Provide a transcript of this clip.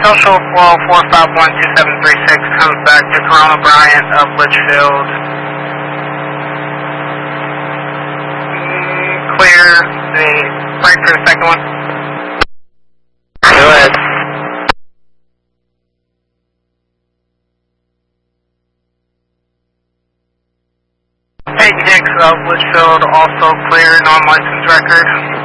Social 404512736 comes back to Corona Bryant of Litchfield. Clear the break for the second one. Go ahead. Peyton Hicks of Litchfield, also clear, non-licensed record.